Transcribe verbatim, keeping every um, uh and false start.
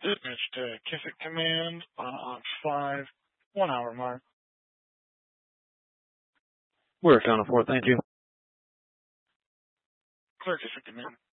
Damage to Kissick Command on Ops five, one hour mark. We're accounted for, thank you. Clear Kissick Command.